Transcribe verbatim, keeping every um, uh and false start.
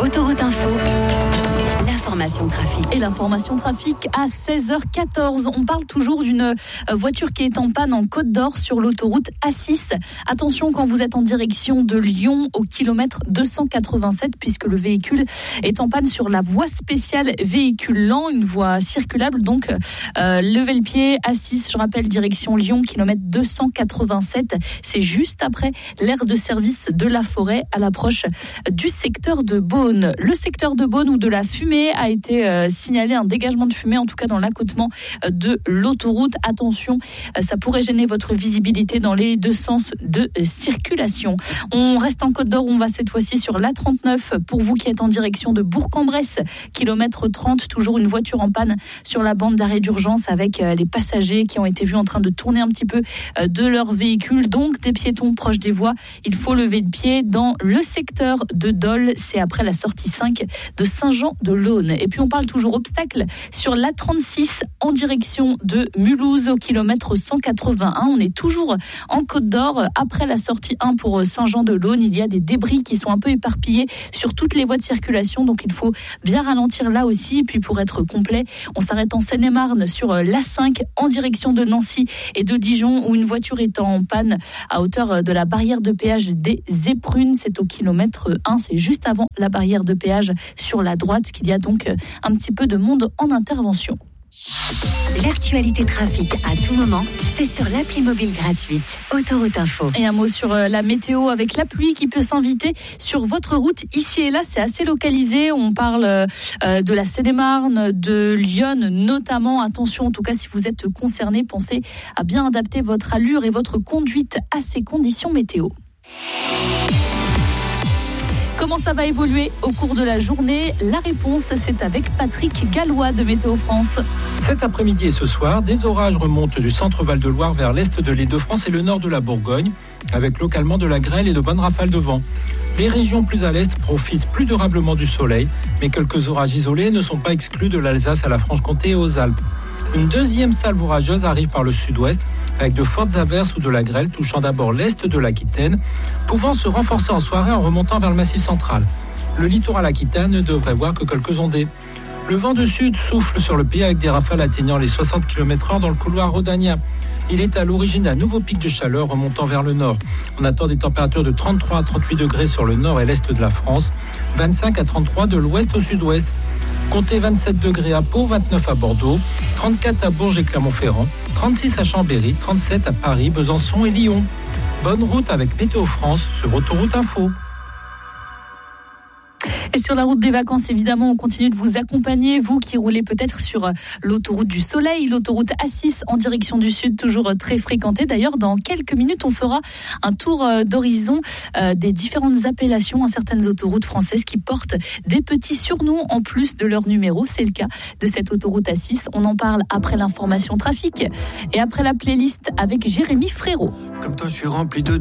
Autoroute Info, l'information trafic. Et l'information trafic à seize heures quatorze. On parle toujours d'une voiture qui est en panne en Côte d'Or sur l'autoroute A six. Attention quand vous êtes en direction de Lyon au kilomètre deux cent quatre-vingt-sept puisque le véhicule est en panne sur la voie spéciale véhicule lent, une voie circulable. Donc euh, levez le pied, A six, je rappelle, direction Lyon, kilomètre deux cent quatre-vingt-sept. C'est juste après l'aire de service de la Forêt à l'approche du secteur de Beaune. Le secteur de Beaune où de la fumée a été euh, signalé, un dégagement de fumée en tout cas dans l'accotement euh, de l'autoroute. Attention, euh, ça pourrait gêner votre visibilité dans les deux sens de euh, circulation. On reste en Côte d'Or, on va cette fois-ci sur l'A trente-neuf pour vous qui êtes en direction de Bourg-en-Bresse, kilomètre trente, toujours une voiture en panne sur la bande d'arrêt d'urgence avec euh, les passagers qui ont été vus en train de tourner un petit peu euh, de leur véhicule, donc des piétons proches des voies. Il faut lever le pied dans le secteur de Dole, c'est après la sortie cinq de Saint-Jean-de-Laune. Et puis on parle toujours obstacle sur l'A trente-six en direction de Mulhouse au kilomètre cent quatre-vingt-un. On est toujours en Côte d'Or après la sortie un pour Saint-Jean-de-Laune. Il y a des débris qui sont un peu éparpillés sur toutes les voies de circulation, donc il faut bien ralentir là aussi. Et puis pour être complet, on s'arrête en Seine-et-Marne sur l'A cinq en direction de Nancy et de Dijon où une voiture est en panne à hauteur de la barrière de péage des Éprunes. C'est au kilomètre un, c'est juste avant la barrière de péage sur la droite qu'il y a donc un petit peu de monde en intervention. L'actualité trafic à tout moment, c'est sur l'appli mobile gratuite Autoroute Info. Et un mot sur la météo avec la pluie qui peut s'inviter sur votre route ici et là. C'est assez localisé. On parle euh, de la Seine-et-Marne, de Lyon notamment. Attention, en tout cas, si vous êtes concerné, pensez à bien adapter votre allure et votre conduite à ces conditions météo. Comment ça va évoluer au cours de la journée? La réponse, c'est avec Patrick Gallois de Météo France. Cet après-midi et ce soir, des orages remontent du centre Val-de-Loire vers l'est de l'Île-de-France et le nord de la Bourgogne, avec localement de la grêle et de bonnes rafales de vent. Les régions plus à l'est profitent plus durablement du soleil, mais quelques orages isolés ne sont pas exclus de l'Alsace à la Franche-Comté et aux Alpes. Une deuxième salve orageuse arrive par le sud-ouest, avec de fortes averses ou de la grêle touchant d'abord l'est de l'Aquitaine, pouvant se renforcer en soirée en remontant vers le massif central. Le littoral aquitaine ne devrait voir que quelques ondées. Le vent de sud souffle sur le pays avec des rafales atteignant les soixante kilomètres heure dans le couloir rhodanien. Il est à l'origine d'un nouveau pic de chaleur remontant vers le nord. On attend des températures de trente-trois à trente-huit degrés sur le nord et l'est de la France, vingt-cinq à trente-trois de l'ouest au sud-ouest. Comptez vingt-sept degrés à Pau, vingt-neuf à Bordeaux, trente-quatre à Bourges et Clermont-Ferrand, trente-six à Chambéry, trente-sept à Paris, Besançon et Lyon. Bonne route avec Météo France sur Autoroute Info. Et sur la route des vacances, évidemment, on continue de vous accompagner, vous qui roulez peut-être sur l'autoroute du Soleil, l'autoroute A six en direction du sud, toujours très fréquentée. D'ailleurs, dans quelques minutes, on fera un tour d'horizon des différentes appellations à certaines autoroutes françaises qui portent des petits surnoms en plus de leur numéro. C'est le cas de cette autoroute A six. On en parle après l'information trafic et après la playlist avec Jérémy Frérot. Comme toi, je suis rempli de